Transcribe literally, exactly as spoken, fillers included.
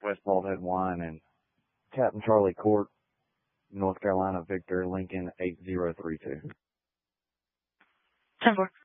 West Bald Head Wine and Captain Charlie Court, North Carolina, Victor Lincoln eight zero three two. ten four.